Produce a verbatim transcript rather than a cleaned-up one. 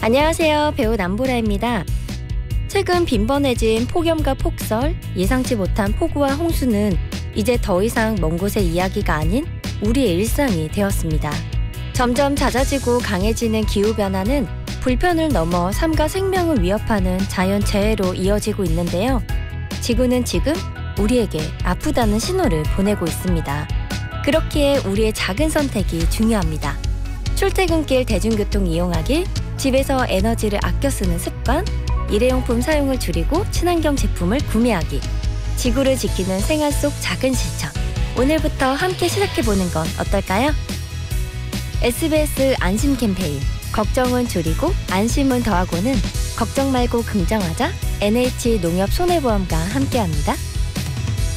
안녕하세요. 배우 남보라입니다. 최근 빈번해진 폭염과 폭설, 예상치 못한 폭우와 홍수는 이제 더 이상 먼 곳의 이야기가 아닌 우리의 일상이 되었습니다. 점점 잦아지고 강해지는 기후변화는 불편을 넘어 삶과 생명을 위협하는 자연재해로 이어지고 있는데요. 지구는 지금 우리에게 아프다는 신호를 보내고 있습니다. 그렇기에 우리의 작은 선택이 중요합니다. 출퇴근길 대중교통 이용하기, 집에서 에너지를 아껴 쓰는 습관, 일회용품 사용을 줄이고 친환경 제품을 구매하기, 지구를 지키는 생활 속 작은 실천. 오늘부터 함께 시작해보는 건 어떨까요? 에스비에스 안심 캠페인. 걱정은 줄이고 안심은 더하고는 걱정 말고 긍정하자. 엔에이치 농협 손해보험과 함께합니다.